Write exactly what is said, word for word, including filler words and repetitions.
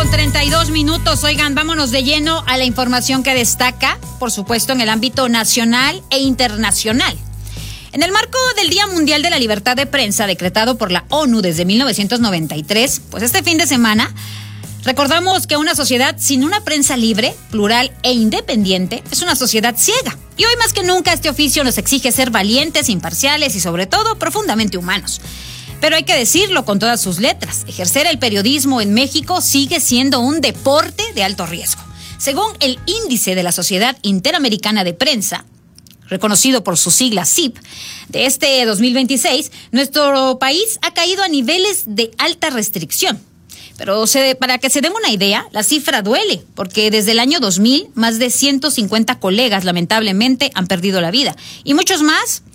con treinta y dos minutos. Oigan, vámonos de lleno a la información que destaca, por supuesto, en el ámbito nacional e internacional. En el marco del Día Mundial de la Libertad de Prensa, decretado por la ONU desde mil novecientos noventa y tres, pues este fin de semana recordamos que una sociedad sin una prensa libre, plural e independiente es una sociedad ciega. Y hoy más que nunca este oficio nos exige ser valientes, imparciales y sobre todo profundamente humanos. Pero hay que decirlo con todas sus letras, ejercer el periodismo en México sigue siendo un deporte de alto riesgo. Según el índice de la Sociedad Interamericana de Prensa, reconocido por su sigla S I P, de este dos mil veintiséis, nuestro país ha caído a niveles de alta restricción. Pero se, para que se den una idea, la cifra duele, porque desde el año dos mil, más de ciento cincuenta colegas lamentablemente han perdido la vida. Y muchos más